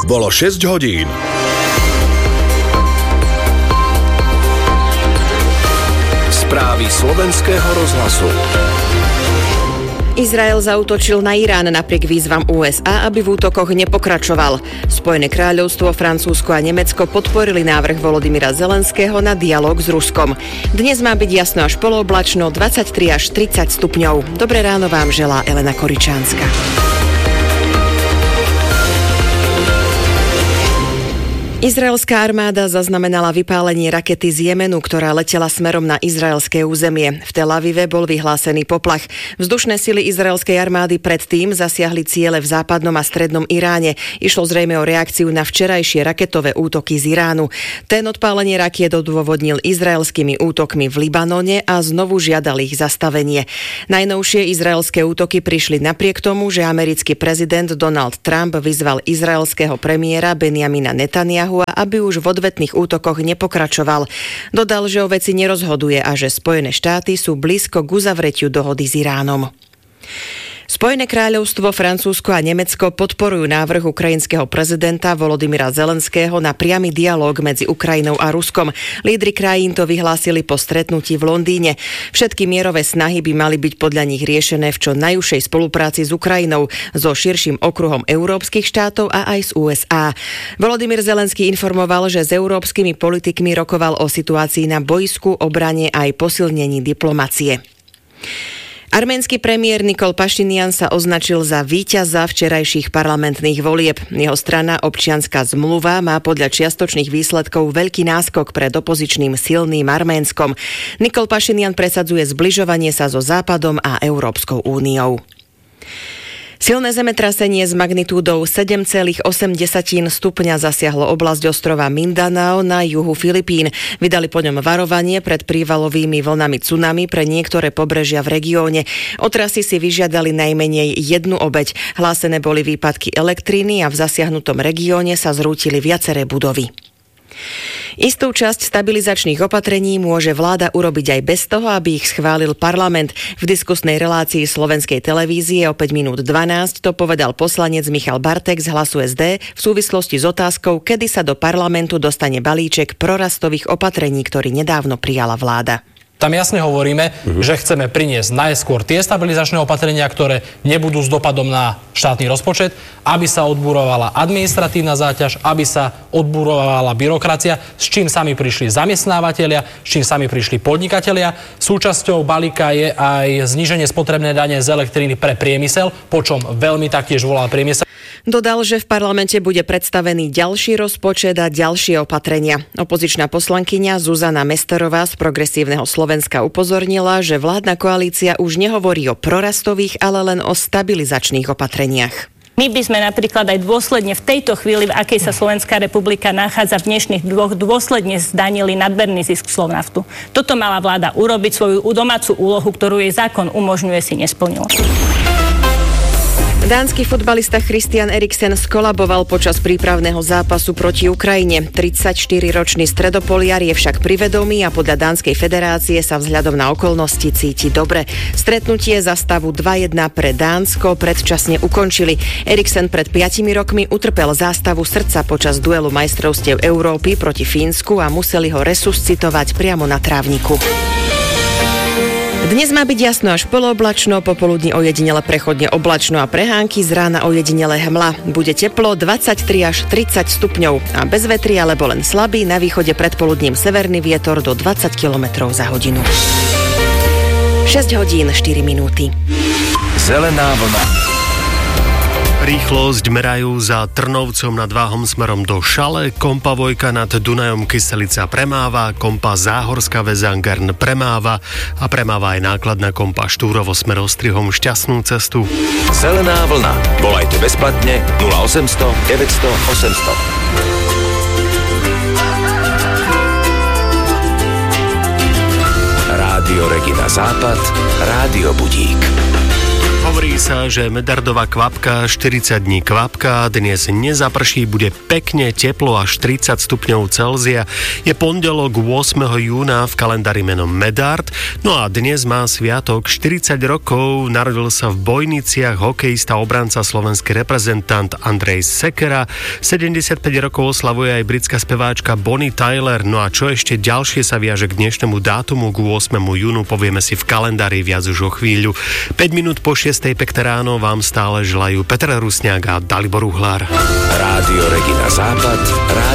Bolo 6 hodín. Správy slovenského rozhlasu. Izrael zaútočil na Irán napriek výzvam USA, aby v útokoch nepokračoval. Spojené kráľovstvo, Francúzsko a Nemecko podporili návrh Volodymyra Zelenského na dialóg s Ruskom. Dnes má byť jasno až polooblačno, 23 až 30 stupňov. Dobré ráno vám želá Elena Koričánska. Izraelská armáda zaznamenala vypálenie rakety z Jemenu, ktorá letela smerom na izraelské územie. V Tel Avive bol vyhlásený poplach. Vzdušné sily izraelskej armády predtým zasiahli ciele v západnom a strednom Iráne. Išlo zrejme o reakciu na včerajšie raketové útoky z Iránu. Ten odpálenie rakiet odôvodnil izraelskými útokmi v Libanone a znovu žiadal ich zastavenie. Najnovšie izraelské útoky prišli napriek tomu, že americký prezident Donald Trump vyzval izraelského premiéra Benjamina Netanjahu, aby už v odvetných útokoch nepokračoval. Dodal, že o veci nerozhoduje a že Spojené štáty sú blízko k uzavretiu dohody s Iránom. Spojené kráľovstvo, Francúzsko a Nemecko podporujú návrh ukrajinského prezidenta Volodymyra Zelenského na priamy dialóg medzi Ukrajinou a Ruskom. Lídri krajín to vyhlásili po stretnutí v Londýne. Všetky mierové snahy by mali byť podľa nich riešené v čo najúžšej spolupráci s Ukrajinou, so širším okruhom európskych štátov a aj z USA. Volodymyr Zelenský informoval, že s európskymi politikmi rokoval o situácii na bojisku, obrane a aj posilnení diplomacie. Arménsky premiér Nikol Pašinjan sa označil za víťaza včerajších parlamentných volieb. Jeho strana Občianska zmluva má podľa čiastočných výsledkov veľký náskok pred opozičným silným Arménskom. Nikol Pašinjan presadzuje zbližovanie sa so Západom a Európskou úniou. Silné zemetrasenie s magnitúdou 7,8 stupňa zasiahlo oblasť ostrova Mindanao na juhu Filipín. Vydali po ňom varovanie pred prívalovými vlnami tsunami pre niektoré pobrežia v regióne. Otrasy si vyžiadali najmenej jednu obeť. Hlásené boli výpadky elektriny a v zasiahnutom regióne sa zrútili viaceré budovy. Istú časť stabilizačných opatrení môže vláda urobiť aj bez toho, aby ich schválil parlament. V diskusnej relácii slovenskej televízie o 5 minút 12 to povedal poslanec Michal Bartek z Hlasu SD v súvislosti s otázkou, kedy sa do parlamentu dostane balíček prorastových opatrení, ktorý nedávno prijala vláda. Tam jasne hovoríme, že chceme priniesť najskôr tie stabilizačné opatrenia, ktoré nebudú s dopadom na štátny rozpočet, aby sa odburovala administratívna záťaž, aby sa odburovala byrokracia, s čím sami prišli zamestnávateľia, s čím sami prišli podnikatelia. Súčasťou balíka je aj zníženie spotrebnej dane z elektriny pre priemysel, po čom veľmi taktiež volá priemysel. Dodal, že v parlamente bude predstavený ďalší rozpočet a ďalšie opatrenia. Opozičná poslankyňa Zuzana Mesterová z Progresívneho Slovenska upozornila, že vládna koalícia už nehovorí o prorastových, ale len o stabilizačných opatreniach. My by sme napríklad aj dôsledne v tejto chvíli, v akej sa Slovenská republika nachádza v dnešných dvoch, dôsledne zdanili nadmerný zisk Slovnaftu. Toto mala vláda urobiť, svoju domácu úlohu, ktorú jej zákon umožňuje, si nesplnila. Dánsky futbalista Christian Eriksen skolaboval počas prípravného zápasu proti Ukrajine. 34-ročný stredopoliar je však pri vedomí a podľa Dánskej federácie sa vzhľadom na okolnosti cíti dobre. Stretnutie za stavu 2-1 pre Dánsko predčasne ukončili. Eriksen pred 5 rokmi utrpel zástavu srdca počas duelu majstrovstiev Európy proti Fínsku a museli ho resuscitovať priamo na trávniku. Dnes má byť jasno až polooblačno, popoludní ojedinele prechodne oblačno a prehánky, z rána ojedinele hmla. Bude teplo 23 až 30 stupňov a bez vetri alebo len slabý, na východe predpoludním severný vietor do 20 km za hodinu. 6 hodín 4 minúty. Zelená vlna. Rýchlosť merajú za Trnovcom nad Váhom smerom do Šale, kompa Vojka nad Dunajom Kyselica premáva, kompa Záhorská Väzangern premáva a premáva aj nákladná kompa Štúrovo smer Ostrihom. Šťastnú cestu. Zelená vlna. Volajte bezplatne 0800 900 800. Rádio Regina Západ, Rádio Budík. Hovorí sa, že medardová kvapka 40 dní kvapka, dnes nezaprší, bude pekne teplo až 30 stupňov Celzia. Je pondelok 8. júna, v kalendári menom Medard. No a dnes má sviatok 40 rokov, narodil sa v Bojniciach hokejista, obranca, slovenský reprezentant Andrej Sekera. 75 rokov oslavuje aj britská speváčka Bonnie Tyler. No a čo ešte ďalšie sa viaže k dnešnému dátumu, k 8. júnu, povieme si v kalendári viac už o chvíľu. 5 minút po 6. pekné ráno vám stále želajú Peter Rusňák a Dalibor Uhlár. Rádio Regina Západ,